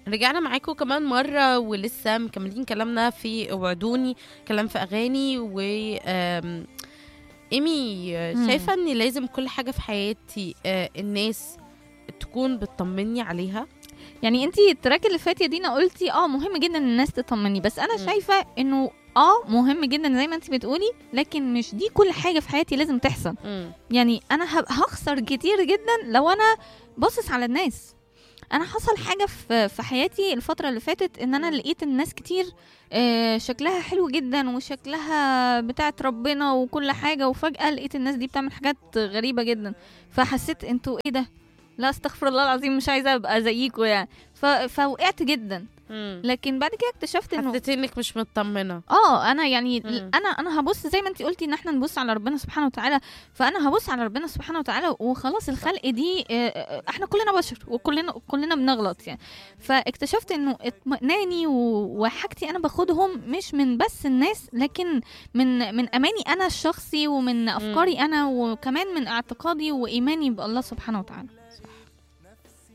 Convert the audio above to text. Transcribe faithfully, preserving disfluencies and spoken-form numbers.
رجعنا معاكم كمان مرة ولسه مكملين كلامنا في وعدوني كلام في أغاني و آم، إيمي، مم. شايفة إن لازم كل حاجة في حياتي آه، الناس تكون بتطمني عليها. يعني انتي التراك اللي فات يا دينا قلتي اه مهم جدا ان الناس تطمني، بس انا مم. شايفه انه اه مهم جدا زي ما انتي بتقولي، لكن مش دي كل حاجه في حياتي لازم تحصل. مم. يعني انا هب- هخسر كتير جدا لو انا باصص على الناس. انا حصل حاجه في في حياتي الفتره اللي فاتت، ان انا مم. لقيت الناس كتير آه، شكلها حلو جدا وشكلها بتاعت ربنا وكل حاجه، وفجاه لقيت الناس دي بتعمل حاجات غريبه جدا. فحسيت انتوا ايه ده؟ لا استغفر الله العظيم، مش عايزه ابقى زيكوا يعني. ف... فوقعت جدا. مم. لكن بعد كده اكتشفت انه حسيت إنك مش مطمنة. اه انا يعني ل- مم. انا انا هبص زي ما انتي قلتي ان احنا نبص على ربنا سبحانه وتعالى. فانا هبص على ربنا سبحانه وتعالى وخلاص. الخلق دي آه، آه، احنا كلنا بشر وكلنا كلنا بنغلط يعني. فاكتشفت انه اطمئناني و- وحاجتي انا باخدهم مش من بس الناس، لكن من من اماني انا الشخصي، ومن افكاري انا، وكمان من اعتقادي وايماني بالله سبحانه وتعالى.